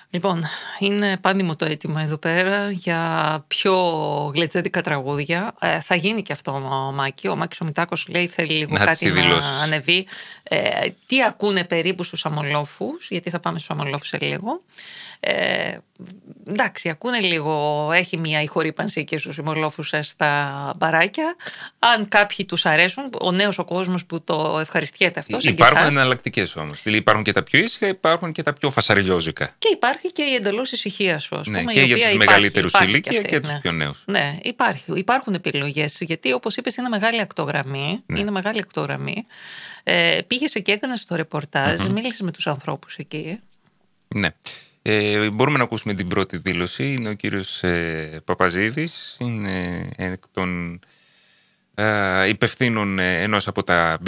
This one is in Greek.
Λοιπόν, είναι πάντιμο το αίτημα εδώ πέρα για πιο γλετζέντικα τραγούδια. Θα γίνει και αυτό, Μάκη. Ο Μάκης ο Μητάκος λέει θέλει λίγο κάτι να ανεβεί. Τι ακούνε περίπου στους αμολόφους, γιατί θα πάμε στους αμολόφους σε λίγο. Εντάξει, ακούνε λίγο, έχει μια ηχορύπανση και στους αμολόφους στα μπαράκια. Αν κάποιοι τους αρέσουν, ο νέος ο κόσμος που το ευχαριστιέται αυτό. Υπάρχουν εναλλακτικές όμως. Δηλαδή υπάρχουν και τα πιο ήσυχα, υπάρχουν και τα πιο φασαριόζικα. Και υπάρχει και η εντελώς ησυχία σου, ας πούμε. Ναι, και για τους μεγαλύτερους ηλικία και τους ναι. πιο νέους. Ναι, υπάρχουν επιλογές. Γιατί όπως είπες είναι μεγάλη ακτογραμμή. Ναι. Είναι μεγάλη ακτογραμμή. Πήγες και έκανες το ρεπορτάζ, μίλησες με τους ανθρώπους εκεί. Ναι. Μπορούμε να ακούσουμε την πρώτη δήλωση. Είναι ο κύριος Παπαζίδης. Είναι εκ των υπευθύνων ενός από τα